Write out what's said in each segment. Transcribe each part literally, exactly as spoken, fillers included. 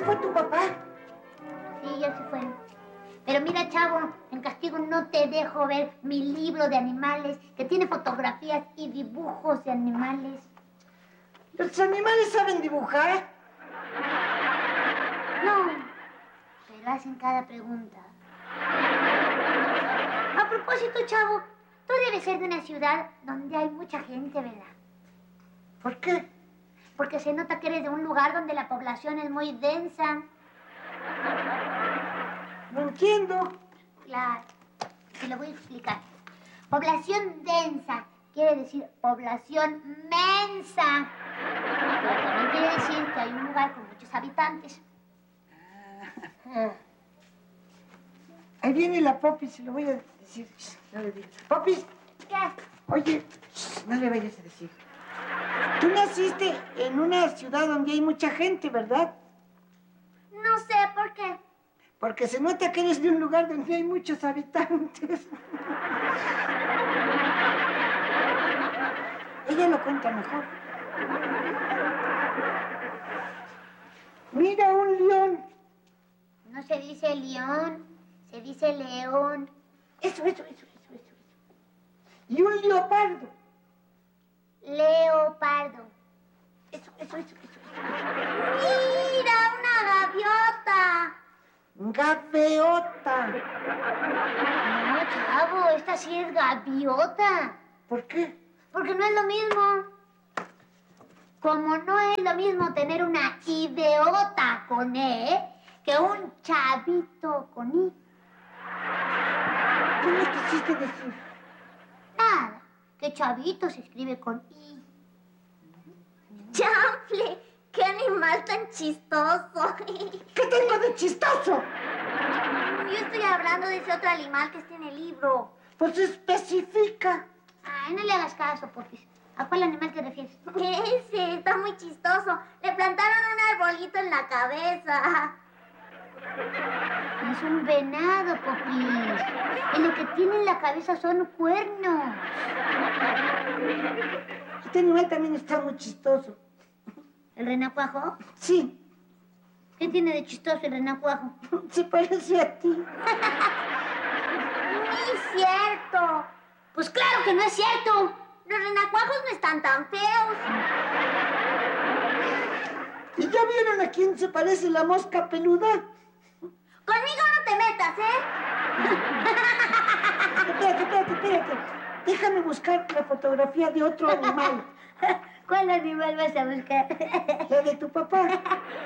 ¿Fue tu papá? Sí, ya se fue. Pero mira, chavo, en castigo no te dejo ver mi libro de animales, que tiene fotografías y dibujos de animales. ¿Los animales saben dibujar? No, pero hacen cada pregunta. A propósito, chavo, tú debes ser de una ciudad donde hay mucha gente, ¿verdad? ¿Por qué? Porque se nota que eres de un lugar donde la población es muy densa. No entiendo. Claro, te lo voy a explicar. Población densa quiere decir población mensa. Pero también quiere decir que hay un lugar con muchos habitantes. Ah. Ahí viene la Popis, se lo voy a decir. No le digas. Popis. ¿Qué? Oye, no le vayas a decir. Tú naciste en una ciudad donde hay mucha gente, ¿verdad? No sé por qué. Porque se nota que eres de un lugar donde hay muchos habitantes. Ella lo cuenta mejor. Mira, un león. No se dice león, se dice león. Eso, eso, eso, eso, eso. Y un leopardo. Leopardo. Eso, eso, eso, eso. ¡Mira, una gaviota! Gaviota. No, chavo, esta sí es gaviota. ¿Por qué? Porque no es lo mismo. Como no es lo mismo tener una idiota con E que un chavito con I. ¿Qué me quisiste decir? Nada, que chavito se escribe con I. ¡Chanfle! ¡Qué animal tan chistoso! ¿Qué tengo de chistoso? Yo estoy hablando de ese otro animal que está en el libro. Pues especifica. Ay, no le hagas caso, Popis. ¿A cuál animal te refieres? Ese, está muy chistoso. Le plantaron un arbolito en la cabeza. Es un venado, Popis. Y lo que tiene en la cabeza son cuernos. Este animal también está muy chistoso. ¿El renacuajo? Sí. ¿Qué tiene de chistoso el renacuajo? Se parece a ti. ¡No es cierto! Pues claro que no es cierto. Los renacuajos no están tan feos. ¿Y ya vieron a quién se parece la mosca peluda? Conmigo no te metas, ¿eh? Espérate, espérate, espérate. Déjame buscar la fotografía de otro animal. ¿Cuál animal vas a buscar? La de tu papá. ¡Ve!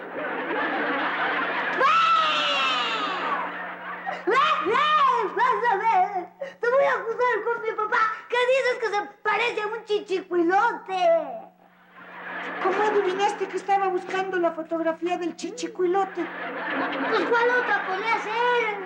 ¡Ve! ¡Vas a ver! Te voy a jugar con mi papá. ¿Qué dices que se parece a un chichicuilote? ¿Cómo adivinaste que estaba buscando la fotografía del chichicuilote? Pues ¿cuál otra podría ser?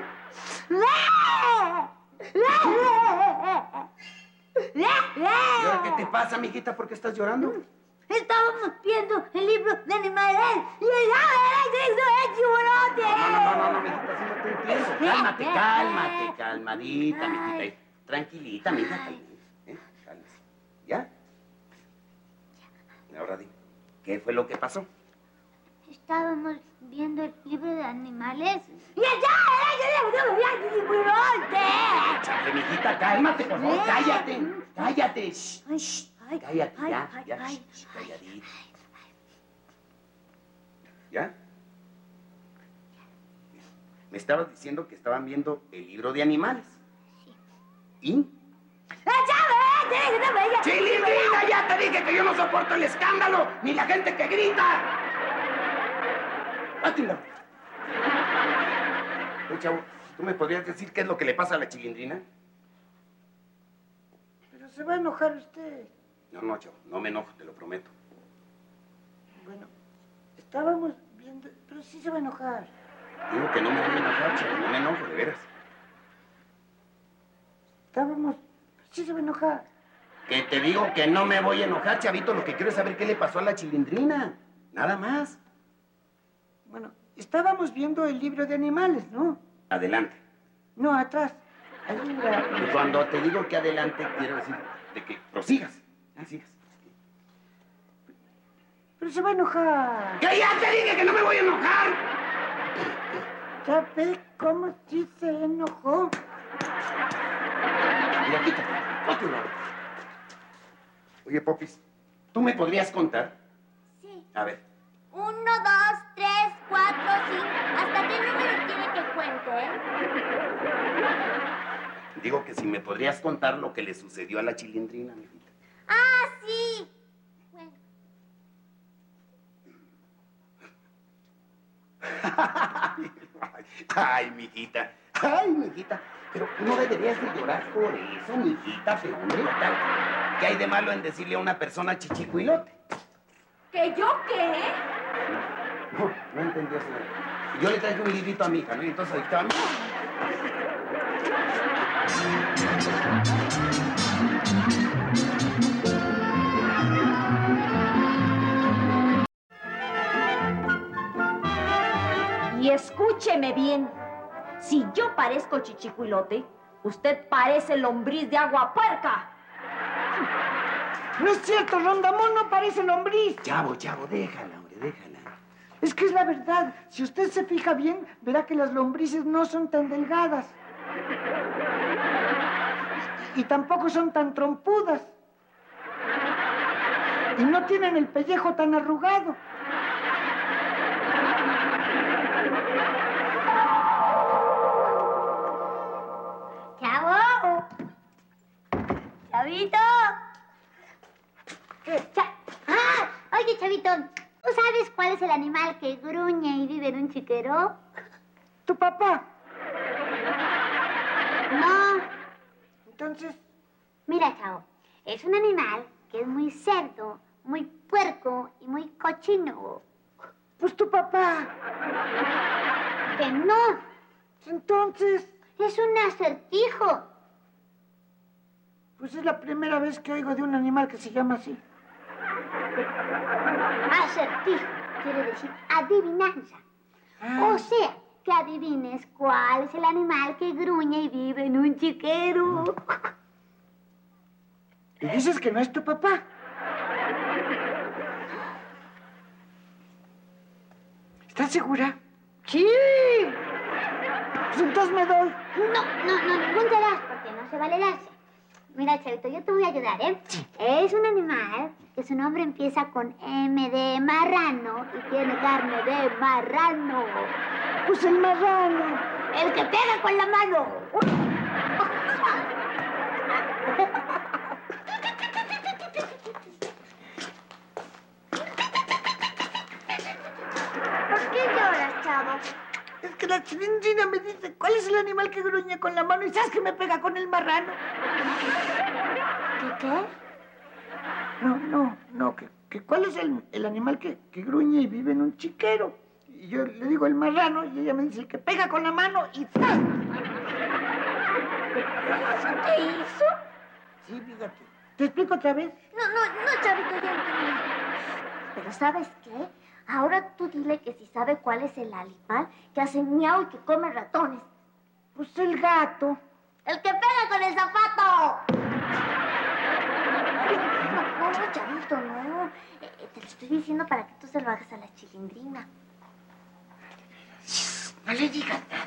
¡Ve! ¡Ve! ¿Y ahora qué te pasa, mijita? ¿Por qué estás llorando? Estábamos viendo el libro de animales y el ave chihuarote. No, no, no, no, mijita, así no te entiendo. Cálmate, cálmate, calmadita, mijita. Tranquilita, mijita, calmadita. ¿Eh? Cálmate. ¿Ya? Ahora dime, ¿qué fue lo que pasó? Estábamos viendo el libro de animales y allá era el chihuarote. Chale, mijita, cálmate, por favor, cállate, cállate. Shh. Ay, shh. Ay, Cállate, ay, ya, ay, ya, ay, shh, ay, calladita. ¿Ya? Me estabas diciendo que estaban viendo el libro de animales. Sí. ¿Y? ¡Chilindrina! ¡Ya te dije que yo no soporto el escándalo! ¡Ni la gente que grita! ¡Átila! Oye, chavo, ¿tú me podrías decir qué es lo que le pasa a la Chilindrina? Pero se va a enojar usted. No, no, chavo, no me enojo, te lo prometo. Bueno, estábamos viendo... Pero sí se va a enojar. Digo que no me voy a enojar, chavo, no me enojo, de veras. Estábamos... Sí se va a enojar. Que te digo que no me voy a enojar, chavito. Lo que quiero es saber qué le pasó a la Chilindrina. Nada más. Bueno, estábamos viendo el libro de animales, ¿no? Adelante. No, atrás. Ahí la... Y cuando te digo que adelante, quiero decir de que prosigas. Ah, sigas. Pero se va a enojar. ¡Que ya te dije que no me voy a enojar! ¿Ya ve cómo sí se enojó? Mira, quítate. Ponte un lado. Oye, Popis, ¿tú me podrías contar? Sí. A ver. Uno, dos, tres, cuatro, cinco. ¿Hasta qué número quiere que cuente? Digo que si me podrías contar lo que le sucedió a la Chilindrina, mijita. Ah, sí. Bueno. Ay, mijita. Ay, mijita. Pero no deberías de llorar por eso, mijita, pero hombre, tal. ¿Qué hay de malo en decirle a una persona chichicuilote? ¿Que yo qué? No, no entendió, señora. Yo le traje un librito a mi hija, ¿no? Y entonces ahí está. Y escúcheme bien. Si yo parezco chichicuilote, usted parece lombriz de agua puerca. No es cierto, Rondamón no parece lombriz. Chavo, chavo, déjala, hombre, déjala. Es que es la verdad. Si usted se fija bien, verá que las lombrices no son tan delgadas. Y tampoco son tan trompudas. Y no tienen el pellejo tan arrugado. ¡Chavo! ¡Chavito! ¿Qué? Cha- ¡Ah! Oye, Chavito, ¿tú sabes cuál es el animal que gruñe y vive en un chiquero? ¿Tu papá? No. Entonces, Mira, Chavo, es un animal que es muy cerdo, muy puerco y muy cochino. pues tu papá. Que no, Entonces, es un acertijo. pues es la primera vez que oigo de un animal que se llama así. Acertijo quiere decir adivinanza. Ah. O sea, que adivines cuál es el animal que gruñe y vive en un chiquero. Y dices que no es tu papá. ¿Estás segura? Sí. Pues entonces me doy. No, no, no, ningún te das, porque no se vale darse. Mira, Chavito, yo te voy a ayudar, ¿eh? Es un animal que su nombre empieza con M de marrano y tiene carne de marrano. Pues el marrano. El que pega con la mano. ¿Por qué lloras, Chavo? Es que la Chilindrina me dice, ¿cuál es el animal que gruñe con la mano? Y sabes que me pega con el marrano. ¿Qué qué? No, no, no, que, que ¿cuál es el, el animal que, que gruñe y vive en un chiquero? Y yo le digo el marrano y ella me dice el que pega con la mano y ¡zas! ¿Qué hizo? Sí, fíjate. ¿Te explico otra vez? No, no, no, Chavito, ya entendí. Pero ¿sabes qué? Ahora tú dile que si sabe cuál es el animal que hace miau y que come ratones. Pues el gato. ¡El que pega con el zapato! No, no, Chavito, no. Eh, eh, te lo estoy diciendo para que tú se lo hagas a la Chilindrina. No le digas nada.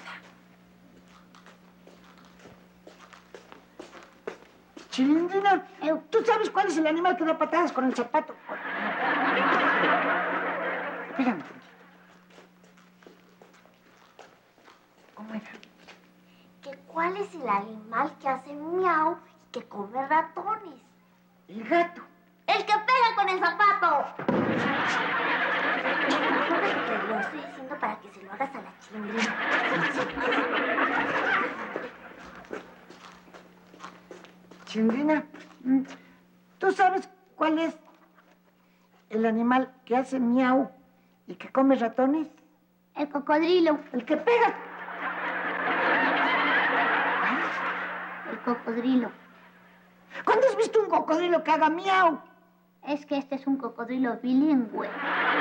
Chilindrina, eh, ¿tú sabes cuál es el animal que da patadas con el zapato? Espérame tantito. ¿Cómo era? ¿Que cuál es el animal que hace miau y que come ratones? El gato. ¡El que pega con el zapato! Te lo estoy diciendo para que se lo hagas a la Chilindrina. Chilindrina, ¿tú sabes cuál es el animal que hace miau y que come ratones? El cocodrilo. El que pega. El cocodrilo. ¿Cuándo has visto un cocodrilo que haga miau? Es que este es un cocodrilo bilingüe.